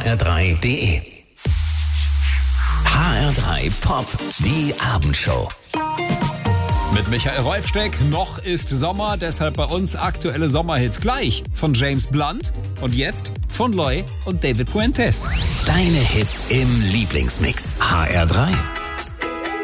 hr3.de. HR3 Pop, die Abendshow. Mit Michael Rolfsteck. Noch ist Sommer, deshalb bei uns aktuelle Sommerhits gleich von James Blunt und jetzt von Loy und David Puentes. Deine Hits im Lieblingsmix. HR3